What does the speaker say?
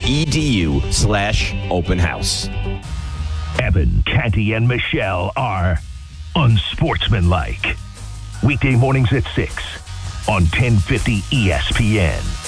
edu/open house. Evan, Canty, and Michelle are unsportsmanlike. Weekday mornings at 6 on 1050 ESPN.